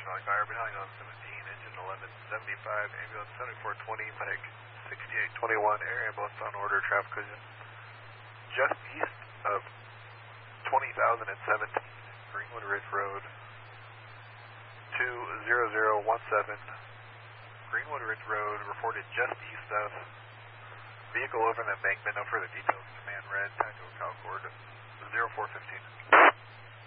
Charlie Fire, battalion on 17, engine 1175, ambulance 7420, medic 6821, air ambulance on order, traffic collision just east of 20,017, Greenwood Ridge Road, 20017, Greenwood Ridge Road, reported just east of, vehicle over an embankment, no further details, command red, Taco Calcord, 0415.